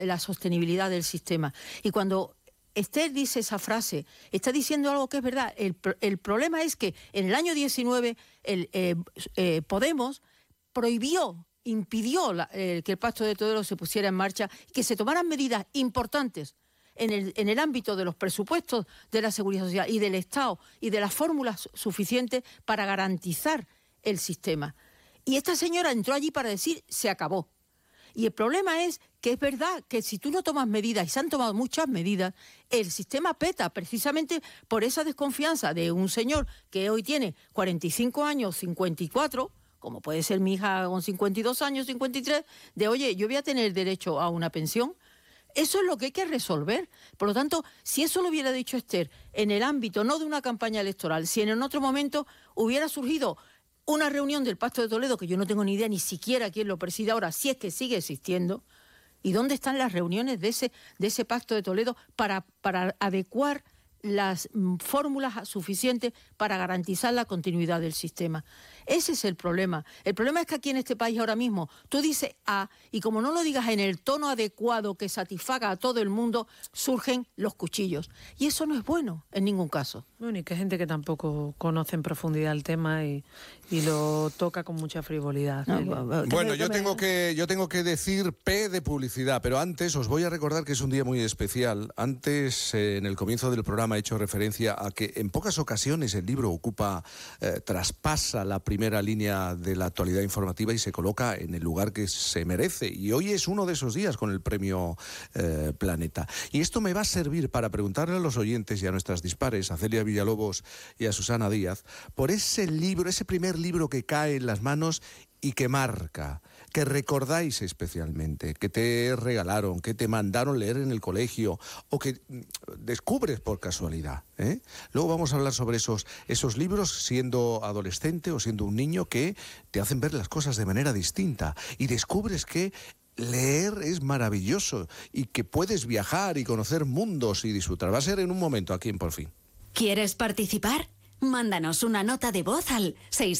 la sostenibilidad del sistema. Y cuando Esther dice esa frase, está diciendo algo que es verdad. El problema es que en el año 19 Podemos impidió que el Pacto de Toledo se pusiera en marcha, que se tomaran medidas importantes en el ámbito de los presupuestos de la Seguridad Social y del Estado y de las fórmulas suficientes para garantizar el sistema. Y esta señora entró allí para decir, se acabó. Y el problema es que es verdad que si tú no tomas medidas, y se han tomado muchas medidas, el sistema peta precisamente por esa desconfianza de un señor que hoy tiene 45 años, 54, como puede ser mi hija con 52 años, 53, de oye, yo voy a tener derecho a una pensión. Eso es lo que hay que resolver. Por lo tanto, si eso lo hubiera dicho Esther en el ámbito no de una campaña electoral, si en otro momento hubiera surgido una reunión del Pacto de Toledo, que yo no tengo ni idea ni siquiera quién lo preside ahora, si es que sigue existiendo, ¿y dónde están las reuniones de ese Pacto de Toledo para adecuar las fórmulas suficientes para garantizar la continuidad del sistema? Ese es el problema. El problema es que aquí en este país ahora mismo tú dices A y como no lo digas en el tono adecuado que satisfaga a todo el mundo, surgen los cuchillos. Y eso no es bueno en ningún caso. Bueno, y que hay gente que tampoco conoce en profundidad el tema y lo toca con mucha frivolidad. Bueno, yo tengo que decir P de publicidad, pero antes os voy a recordar que es un día muy especial. Antes, en el comienzo del programa, he hecho referencia a que en pocas ocasiones el libro traspasa la primera línea de la actualidad informativa y se coloca en el lugar que se merece. Y hoy es uno de esos días con el premio Planeta. Y esto me va a servir para preguntarle a los oyentes y a nuestras dispares, a Celia Villalobos y a Susana Díaz, por ese libro, ese primer libro que cae en las manos y que marca, que recordáis especialmente, que te regalaron, que te mandaron leer en el colegio o que descubres por casualidad, ¿eh? Luego vamos a hablar sobre esos libros siendo adolescente o siendo un niño que te hacen ver las cosas de manera distinta y descubres que leer es maravilloso y que puedes viajar y conocer mundos y disfrutar. Va a ser en un momento aquí en Por Fin. ¿Quieres participar? Mándanos una nota de voz al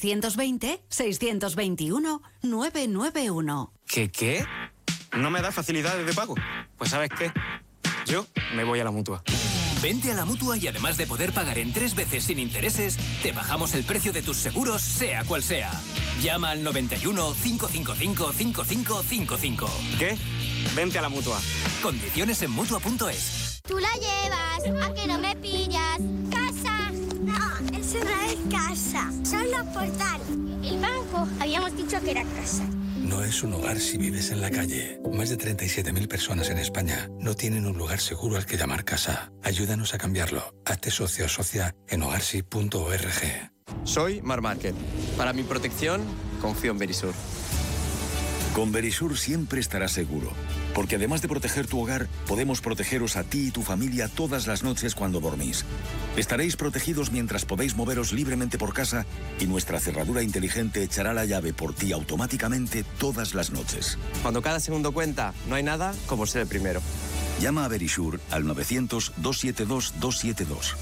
620-621-991. ¿Qué? ¿No me da facilidades de pago? Pues ¿sabes qué? Yo me voy a la Mutua. Vente a la Mutua y además de poder pagar en 3 veces sin intereses, te bajamos el precio de tus seguros, sea cual sea. Llama al 91 555 5555. ¿Qué? Vente a la Mutua. Condiciones en Mutua.es. Tú la llevas, a que no me pillas. ¡Casa! No, eso no es casa, son los portales. El banco, habíamos dicho que era casa. No es un hogar si vives en la calle. Más de 37.000 personas en España no tienen un lugar seguro al que llamar casa. Ayúdanos a cambiarlo. Hazte socio o socia en hogarsi.org. Soy Mar Márquez. Para mi protección, confío en Verisur. Con Verisur siempre estarás seguro, porque además de proteger tu hogar, podemos protegeros a ti y tu familia todas las noches cuando dormís. Estaréis protegidos mientras podéis moveros libremente por casa y nuestra cerradura inteligente echará la llave por ti automáticamente todas las noches. Cuando cada segundo cuenta, no hay nada como ser el primero. Llama a Verisur al 900-272-272.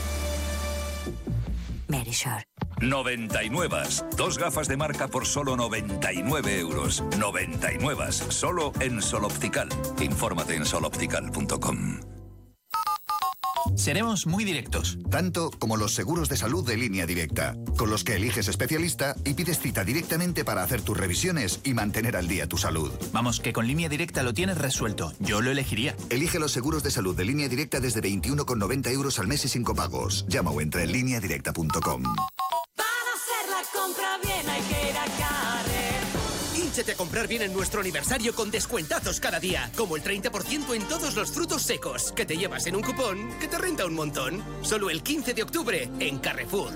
Verisur. 99. 2 gafas de marca por solo 99 euros. 99. Solo en Sol Optical. Infórmate en soloptical.com. Seremos muy directos. Tanto como los seguros de salud de Línea Directa, con los que eliges especialista y pides cita directamente para hacer tus revisiones y mantener al día tu salud. Vamos, que con Línea Directa lo tienes resuelto. Yo lo elegiría. Elige los seguros de salud de Línea Directa desde 21,90 euros al mes y sin copagos. Llama o entra en lineadirecta.com. Compra bien, hay que ir a Carrer. Hínchate a comprar bien en nuestro aniversario con descuentazos cada día, como el 30% en todos los frutos secos, que te llevas en un cupón que te renta un montón. Solo el 15 de octubre en Carrefour.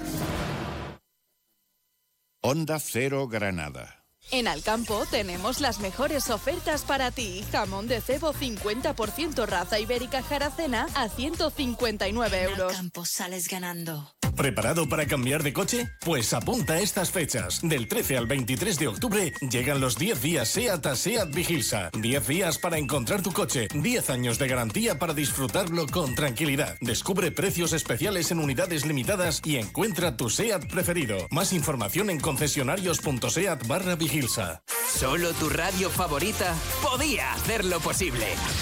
Onda Cero Granada. En Alcampo tenemos las mejores ofertas para ti. Jamón de cebo 50% raza ibérica Jaracena a 159 euros. En Alcampo sales ganando. ¿Preparado para cambiar de coche? Pues apunta a estas fechas. Del 13 al 23 de octubre llegan los 10 días SEAT a SEAT Vigilsa. 10 días para encontrar tu coche. 10 años de garantía para disfrutarlo con tranquilidad. Descubre precios especiales en unidades limitadas y encuentra tu SEAT preferido. Más información en concesionarios.seat/Vigilsa. Solo tu radio favorita podía hacerlo posible.